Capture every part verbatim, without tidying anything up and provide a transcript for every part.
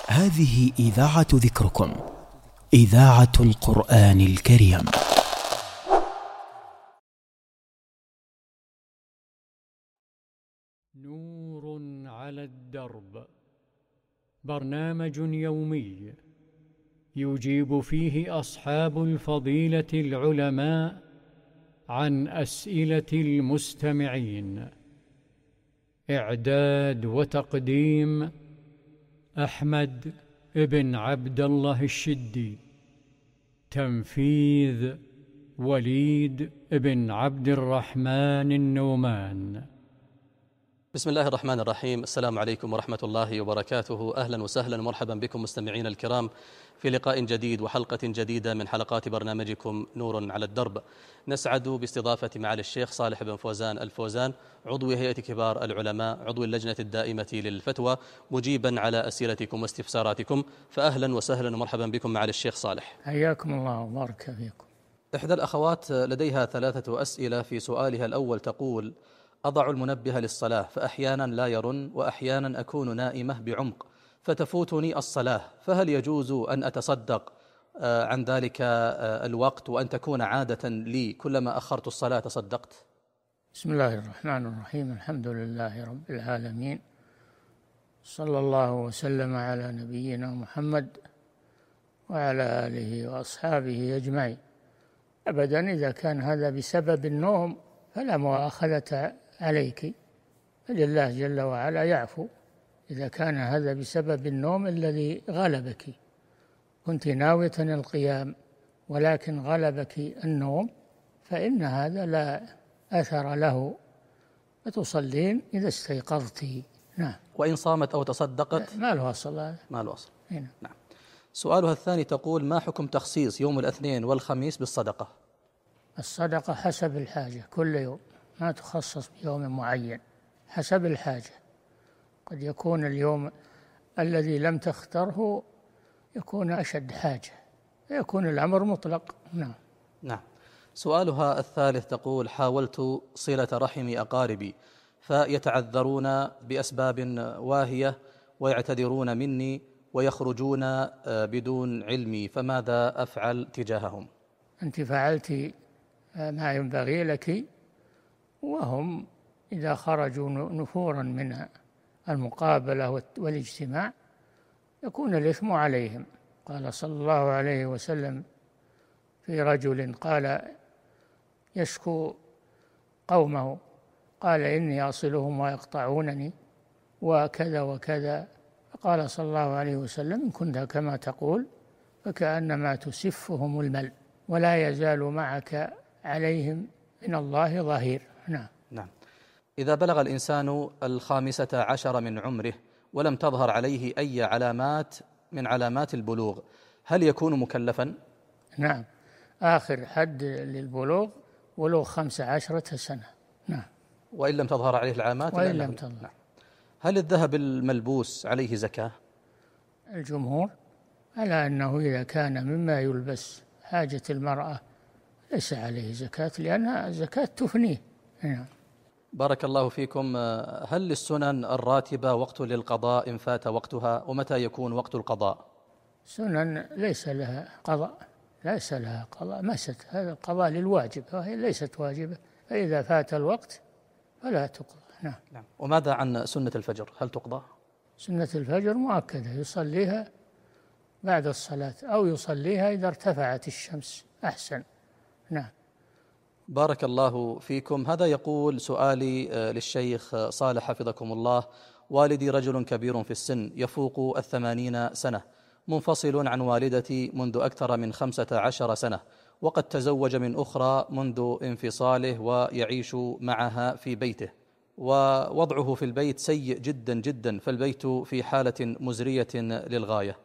هذه إذاعة ذكركم، إذاعة القرآن الكريم. نور على الدرب، برنامج يومي يجيب فيه أصحاب الفضيلة العلماء عن أسئلة المستمعين. إعداد وتقديم أحمد بن عبد الله الشدي. تنفيذ وليد بن عبد الرحمن النومان. بسم الله الرحمن الرحيم. السلام عليكم ورحمة الله وبركاته. أهلا وسهلا ومرحبا بكم مستمعين الكرام في لقاء جديد وحلقة جديدة من حلقات برنامجكم نور على الدرب. نسعد باستضافة معالي الشيخ صالح بن فوزان الفوزان، عضو هيئة كبار العلماء، عضو اللجنة الدائمة للفتوى، مجيبا على أسئلتكم واستفساراتكم. فأهلا وسهلا ومرحبا بكم معالي الشيخ صالح. حياكم الله وبارك فيكم. إحدى الأخوات لديها ثلاثة أسئلة. في سؤالها الأول تقول: أضع المنبه للصلاة فأحيانا لا يرن، وأحيانا أكون نائمة بعمق فتفوتني الصلاة، فهل يجوز أن أتصدق عن ذلك الوقت وأن تكون عادة لي كلما أخرت الصلاة تصدقت؟ بسم الله الرحمن الرحيم. الحمد لله رب العالمين، صلى الله وسلم على نبينا محمد وعلى آله وأصحابه أجمعين. أبدا إذا كان هذا بسبب النوم فلا مؤاخذة عليك، بل الله جل وعلا يعفو. إذا كان هذا بسبب النوم الذي غلبك، كنت ناوية القيام ولكن غلبك النوم، فإن هذا لا أثر له، فتصلين إذا استيقظت. نعم. وإن صامت أو تصدقت ما له أصل هذا، ما له أصل. هنا. نعم. سؤالها الثاني تقول: ما حكم تخصيص يوم الاثنين والخميس بالصدقة؟ الصدقة حسب الحاجة، كل يوم، ما تخصص بيوم معين، حسب الحاجة. قد يكون اليوم الذي لم تختره يكون أشد حاجة، يكون الأمر مطلق. نعم. نعم. سؤالها الثالث تقول: حاولت صلة رحم أقاربي فيتعذرون بأسباب واهية ويعتذرون مني ويخرجون بدون علمي، فماذا أفعل تجاههم؟ أنت فعلت ما ينبغي لك، وهم إذا خرجوا نفورا من المقابلة والاجتماع يكون الإثم عليهم. قال صلى الله عليه وسلم في رجل قال يشكو قومه، قال إني أصلهم ويقطعونني وكذا وكذا، فقال صلى الله عليه وسلم: إن كنت كما تقول فكأنما تسفهم المل، ولا يزال معك عليهم من الله ظهير. نعم. نعم. إذا بلغ الإنسان الخامسة عشر من عمره ولم تظهر عليه أي علامات من علامات البلوغ، هل يكون مكلفا؟ نعم. آخر حد للبلوغ بلوغ خمس عشرة سنة. نعم. وإن لم تظهر عليه العلامات؟ وإن لم تظهر. نعم. هل الذهب الملبوس عليه زكاة؟ الجمهور على أنه إذا كان مما يلبس حاجة المرأة ليس عليه زكاة، لأن الزكاة تفنيه. نعم. بارك الله فيكم. هل للسنن الراتبة وقت للقضاء إن فات وقتها؟ ومتى يكون وقت القضاء؟ سنن ليس لها قضاء، ليس لها قضاء، مست هذا القضاء للواجب وهي ليست واجبة، فإذا فات الوقت فلا تقضى. نعم. نعم. وماذا عن سنة الفجر، هل تقضى؟ سنة الفجر مؤكدة، يصليها بعد الصلاة أو يصليها إذا ارتفعت الشمس أحسن. نعم. بارك الله فيكم. هذا يقول: سؤالي للشيخ صالح حفظكم الله: والدي رجل كبير في السن يفوق الثمانين سنة، منفصل عن والدتي منذ أكثر من خمسة عشر سنة، وقد تزوج من أخرى منذ انفصاله ويعيش معها في بيته، ووضعه في البيت سيء جدا جدا، فالبيت في حالة مزرية للغاية.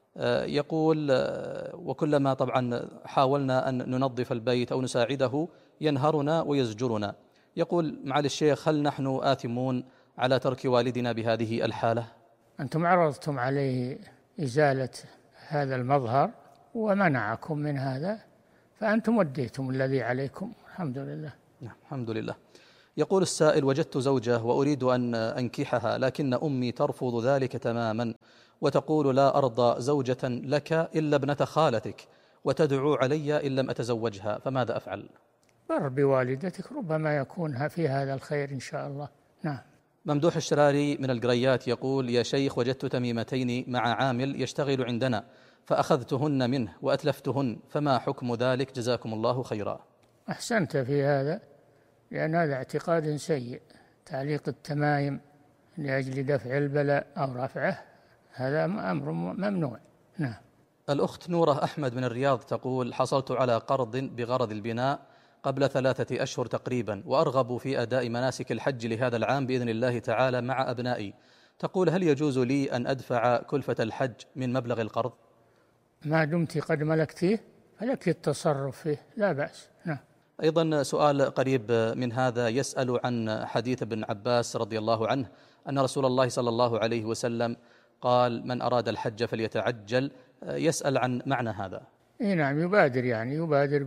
يقول: وكلما طبعا حاولنا أن ننظف البيت أو نساعده ينهرنا ويزجرنا. يقول: معالي الشيخ، هل نحن آثمون على ترك والدنا بهذه الحالة؟ أنتم عرضتم عليه إزالة هذا المظهر ومنعكم من هذا، فأنتم وديتم الذي عليكم. الحمد لله. نعم. الحمد لله. يقول السائل: وجدت زوجة وأريد أن أنكحها، لكن أمي ترفض ذلك تماما، وتقول لا أرضى زوجة لك إلا ابنة خالتك، وتدعو علي إن لم أتزوجها، فماذا أفعل؟ بر بوالدتك، ربما يكون في هذا الخير إن شاء الله. نعم. ممدوح الشراري من القريات يقول: يا شيخ، وجدت تميمتين مع عامل يشتغل عندنا فأخذتهن منه وأتلفتهن، فما حكم ذلك؟ جزاكم الله خيرا. أحسنت في هذا، لأن هذا اعتقاد سيء. تعليق التمايم لأجل دفع البلاء أو رفعه هذا أمر ممنوع. نعم. الأخت نورة أحمد من الرياض تقول: حصلت على قرض بغرض البناء قبل ثلاثة أشهر تقريبا، وأرغب في أداء مناسك الحج لهذا العام بإذن الله تعالى مع أبنائي. تقول: هل يجوز لي أن أدفع كلفة الحج من مبلغ القرض؟ ما دمت قد ملكتيه فلك التصرف فيه، لا بأس. نعم. أيضا سؤال قريب من هذا يسأل عن حديث ابن عباس رضي الله عنه أن رسول الله صلى الله عليه وسلم قال: من أراد الحج فليتعجل. يسأل عن معنى هذا. إيه نعم، يبادر، يعني يبادر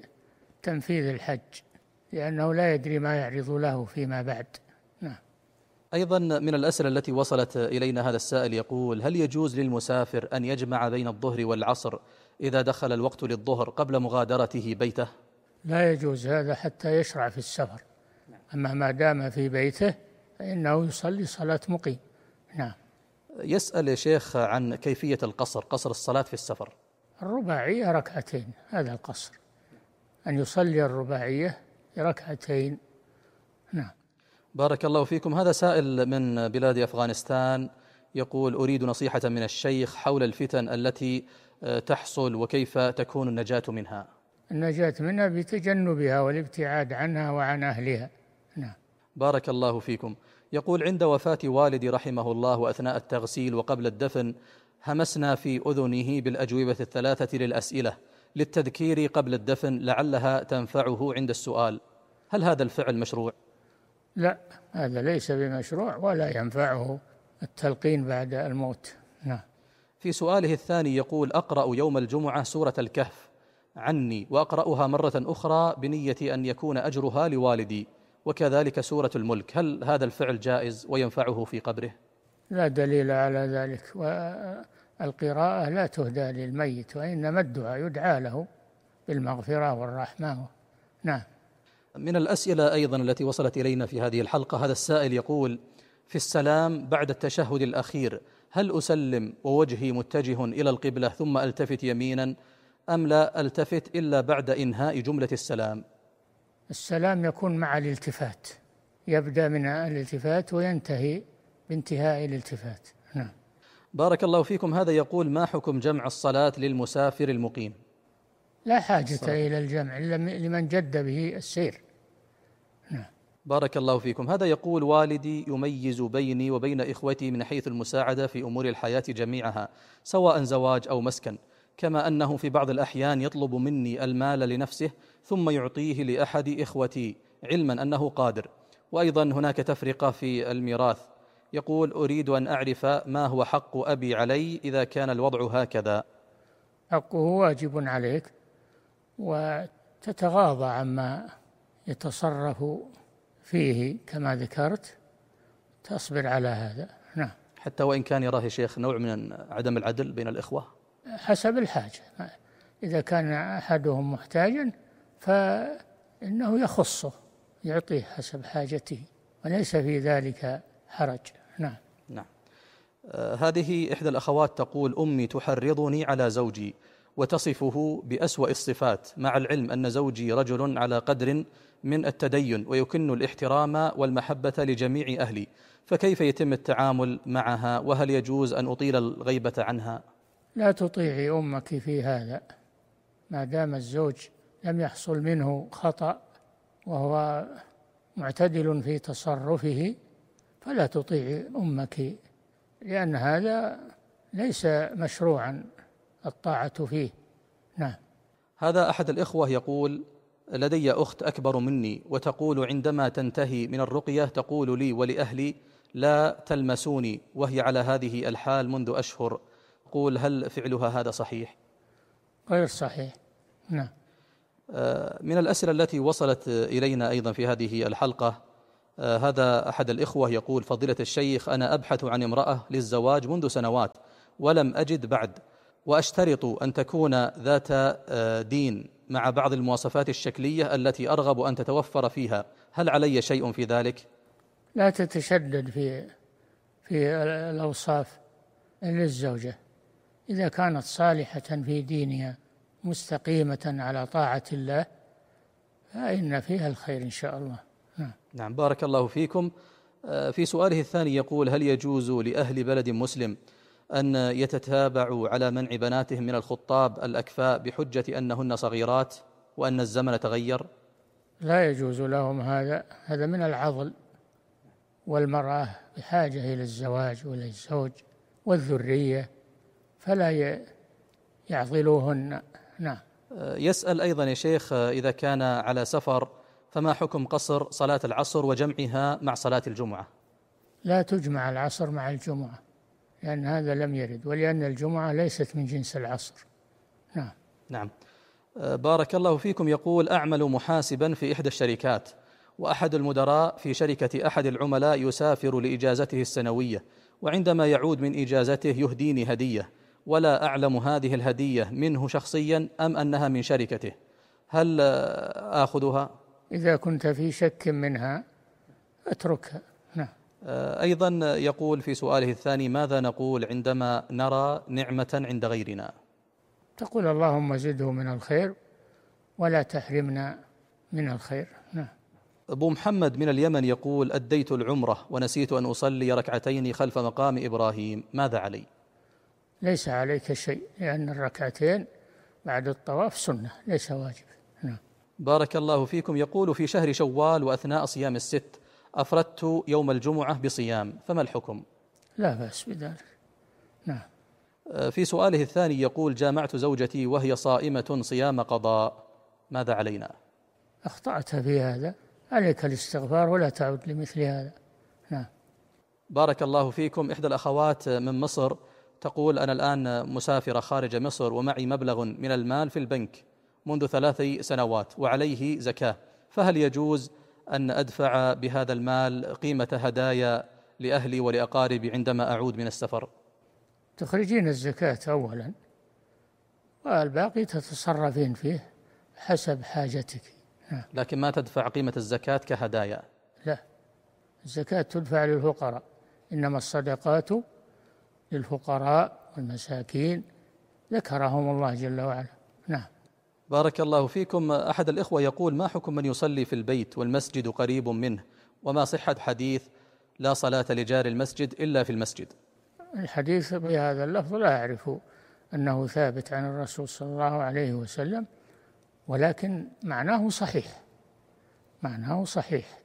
بتنفيذ الحج، لأنه لا يدري ما يعرض له فيما بعد. نعم. أيضا من الأسئلة التي وصلت إلينا هذا السائل يقول: هل يجوز للمسافر أن يجمع بين الظهر والعصر إذا دخل الوقت للظهر قبل مغادرته بيته؟ لا يجوز هذا حتى يشرع في السفر، أما ما دام في بيته فإنه يصلي صلاة مقيم. نعم. يسأل يا شيخ عن كيفية القصر، قصر الصلاة في السفر. الرباعية ركعتين، هذا القصر، أن يصلي الرباعية ركعتين. نعم. بارك الله فيكم. هذا سائل من بلاد أفغانستان يقول: أريد نصيحة من الشيخ حول الفتن التي تحصل وكيف تكون النجاة منها. النجاة منها بتجنبها والابتعاد عنها وعن أهلها. نعم. بارك الله فيكم. يقول: عند وفاة والدي رحمه الله وأثناء التغسيل وقبل الدفن همسنا في أذنه بالأجوبة الثلاثة للأسئلة للتذكير قبل الدفن لعلها تنفعه عند السؤال، هل هذا الفعل مشروع؟ لا، هذا ليس بمشروع ولا ينفعه التلقين بعد الموت. نعم. في سؤاله الثاني يقول: أقرأ يوم الجمعة سورة الكهف عني وأقرأها مرة أخرى بنية أن يكون أجرها لوالدي، وكذلك سورة الملك، هل هذا الفعل جائز وينفعه في قبره؟ لا دليل على ذلك، والقراءة لا تهدى للميت، وإنما الدعاء يدعى له بالمغفرة والرحمة. نعم. من الأسئلة أيضا التي وصلت إلينا في هذه الحلقة هذا السائل يقول: في السلام بعد التشهد الأخير هل أسلم ووجهي متجه إلى القبلة ثم ألتفت يمينا، أم لا ألتفت إلا بعد إنهاء جملة السلام؟ السلام يكون مع الالتفات، يبدأ من الالتفات وينتهي بانتهاء الالتفات. نعم. بارك الله فيكم. هذا يقول: ما حكم جمع الصلاة للمسافر المقيم؟ لا حاجة إلى الجمع إلا لمن جد به السير. نعم. بارك الله فيكم. هذا يقول: والدي يميز بيني وبين إخوتي من حيث المساعدة في أمور الحياة جميعها سواء زواج أو مسكن، كما أنه في بعض الأحيان يطلب مني المال لنفسه ثم يعطيه لأحد إخوتي علما أنه قادر، وأيضا هناك تفرقة في الميراث. يقول: أريد أن أعرف ما هو حق أبي علي إذا كان الوضع هكذا. حقه واجب عليك، وتتغاضى عما يتصرف فيه كما ذكرت، تصبر على هذا. نعم. حتى وإن كان يراه يا شيخ نوع من عدم العدل بين الإخوة؟ حسب الحاجة، إذا كان أحدهم محتاجا فإنه يخصه يعطيه حسب حاجته، وليس في ذلك حرج. نعم. نعم. آه هذه إحدى الأخوات تقول: أمي تحرضني على زوجي وتصفه بأسوأ الصفات، مع العلم أن زوجي رجل على قدر من التدين ويكن الاحترام والمحبة لجميع أهلي، فكيف يتم التعامل معها، وهل يجوز أن أطيل الغيبة عنها؟ لا تطيعي أمك في هذا، ما دام الزوج لم يحصل منه خطأ وهو معتدل في تصرفه فلا تطيعي أمك، لأن هذا ليس مشروعا الطاعة فيه. نعم. هذا أحد الإخوة يقول: لدي أخت أكبر مني وتقول عندما تنتهي من الرقية تقول لي ولأهلي لا تلمسوني، وهي على هذه الحال منذ أشهر. قول: هل فعلها هذا صحيح؟ غير صحيح. نعم. من الأسئلة التي وصلت إلينا أيضا في هذه الحلقة هذا أحد الإخوة يقول: فضيلة الشيخ، أنا أبحث عن امرأة للزواج منذ سنوات ولم أجد بعد، وأشترط أن تكون ذات دين مع بعض المواصفات الشكلية التي أرغب أن تتوفر فيها، هل علي شيء في ذلك؟ لا تتشدد في في الأوصاف للزوجة، إذا كانت صالحة في دينها مستقيمة على طاعة الله فإن فيها الخير إن شاء الله. نعم. نعم بارك الله فيكم. في سؤاله الثاني يقول: هل يجوز لأهل بلد مسلم أن يتتابعوا على منع بناتهم من الخطاب الأكفاء بحجة أنهن صغيرات وأن الزمن تغير؟ لا يجوز لهم هذا، هذا من العضل، والمرأة بحاجة إلى الزواج وإلى الزوج والذرية، فلا يعضلوهن. نعم. يسأل أيضا يا شيخ: إذا كان على سفر فما حكم قصر صلاة العصر وجمعها مع صلاة الجمعة؟ لا تجمع العصر مع الجمعة، لأن هذا لم يرد، ولأن الجمعة ليست من جنس العصر. نعم. نعم بارك الله فيكم. يقول: أعمل محاسبا في إحدى الشركات، وأحد المدراء في شركة أحد العملاء يسافر لإجازته السنوية، وعندما يعود من إجازته يهديني هدية، ولا أعلم هذه الهدية منه شخصيا أم أنها من شركته، هل آخذها؟ إذا كنت في شك منها اتركها. نعم. أيضا يقول في سؤاله الثاني: ماذا نقول عندما نرى نعمة عند غيرنا؟ تقول: اللهم زده من الخير ولا تحرمنا من الخير. نعم. أبو محمد من اليمن يقول: أديت العمرة ونسيت أن أصلي ركعتين خلف مقام إبراهيم، ماذا علي؟ ليس عليك شيء، لأن الركعتين بعد الطواف سنة ليس واجب. نعم. بارك الله فيكم. يقول: في شهر شوال وأثناء صيام الست أفردت يوم الجمعة بصيام، فما الحكم؟ لا بأس بذلك. نعم. في سؤاله الثاني يقول: جامعت زوجتي وهي صائمة صيام قضاء، ماذا علينا؟ أخطأت في هذا، عليك الاستغفار ولا تعود لمثل هذا. نعم. بارك الله فيكم. إحدى الأخوات من مصر تقول: أنا الآن مسافرة خارج مصر ومعي مبلغ من المال في البنك منذ ثلاث سنوات وعليه زكاة، فهل يجوز أن أدفع بهذا المال قيمة هدايا لأهلي ولأقاربي عندما أعود من السفر؟ تخرجين الزكاة أولا، والباقي تتصرفين فيه حسب حاجتك. لكن ما تدفع قيمة الزكاة كهدايا؟ لا، الزكاة تدفع للفقراء، إنما الصدقات للفقراء والمساكين ذكرهم الله جل وعلا. نعم. بارك الله فيكم. أحد الإخوة يقول: ما حكم من يصلي في البيت والمسجد قريب منه، وما صحة حديث لا صلاة لجار المسجد إلا في المسجد؟ الحديث بهذا اللفظ لا أعرف أنه ثابت عن الرسول صلى الله عليه وسلم، ولكن معناه صحيح، معناه صحيح.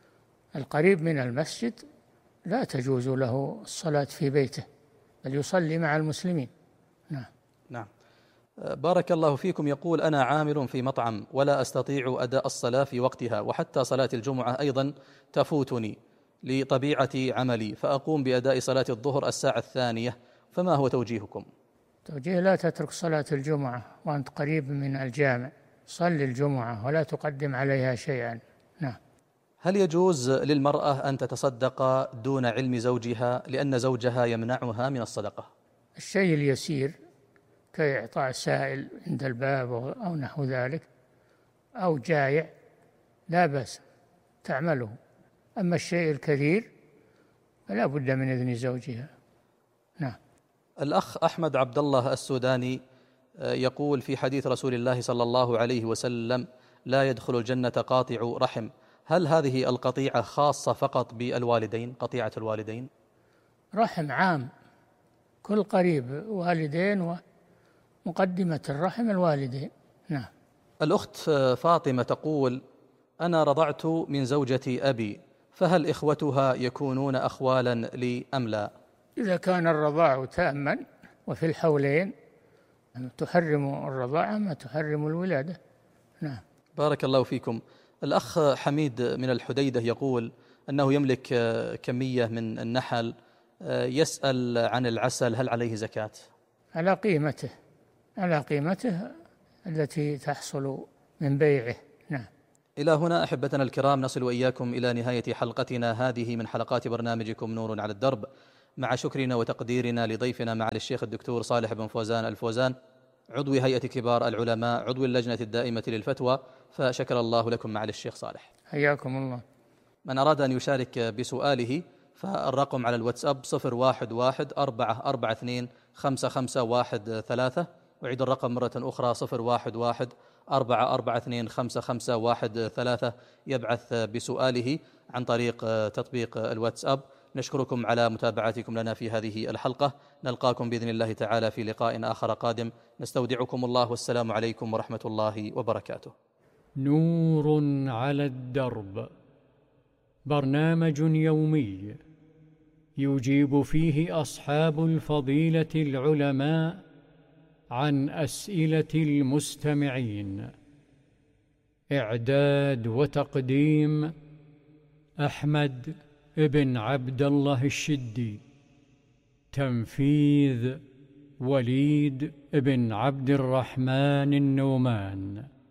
القريب من المسجد لا تجوز له الصلاة في بيته، بل يصلي مع المسلمين. نعم. نعم. بارك الله فيكم. يقول: أنا عامل في مطعم ولا أستطيع أداء الصلاة في وقتها، وحتى صلاة الجمعة أيضا تفوتني لطبيعة عملي، فأقوم بأداء صلاة الظهر الساعة الثانية، فما هو توجيهكم؟ توجيه: لا تترك صلاة الجمعة وأنت قريب من الجامع، صل الجمعة ولا تقدم عليها شيئا. نعم. هل يجوز للمرأة أن تتصدق دون علم زوجها لأن زوجها يمنعها من الصدقة؟ الشيء اليسير كإعطاء سائل عند الباب أو نحو ذلك، أو جائع، لا بأس تعمله. أما الشيء الكثير فلا بد من إذن زوجها. نعم. الأخ أحمد عبد الله السوداني يقول: في حديث رسول الله صلى الله عليه وسلم: لا يدخل الجنة قاطع رحم، هل هذه القطيعة خاصة فقط بالوالدين، قطيعة الوالدين؟ رحم عام، كل قريب، والدين ومقدمة الرحم الوالدين. نعم. الأخت فاطمة تقول: أنا رضعت من زوجة أبي، فهل إخوتها يكونون أخوالا لي أم لا؟ إذا كان الرضاع تاما وفي الحولين تحرم الرضاعة ما تحرم الولادة. نعم. بارك الله فيكم. الأخ حميد من الحديدة يقول أنه يملك كمية من النحل، يسأل عن العسل، هل عليه زكاة؟ على قيمته، على قيمته التي تحصل من بيعه. نعم. إلى هنا أحبتنا الكرام نصل وإياكم إلى نهاية حلقتنا هذه من حلقات برنامجكم نور على الدرب. مع شكرنا وتقديرنا لضيفنا معالي الشيخ الدكتور صالح بن فوزان الفوزان، عضو هيئة كبار العلماء، عضو اللجنة الدائمة للفتوى، فشكر الله لكم معالي الشيخ صالح. حياكم الله. من أراد أن يشارك بسؤاله فالرقم على الواتساب صفر واحد واحد أربعة أربعة اثنين خمسة خمسة واحد ثلاثة، أعيد الرقم مرة أخرى صفر واحد واحد أربعة أربعة اثنين خمسة خمسة واحد ثلاثة، يبعث بسؤاله عن طريق تطبيق الواتساب. نشكركم على متابعتكم لنا في هذه الحلقة، نلقاكم بإذن الله تعالى في لقاء آخر قادم، نستودعكم الله والسلام عليكم ورحمة الله وبركاته. نور على الدرب، برنامج يومي يجيب فيه أصحاب الفضيلة العلماء عن أسئلة المستمعين. إعداد وتقديم أحمد ابن عبد الله الشدي، تنفيذ وليد ابن عبد الرحمن النومان.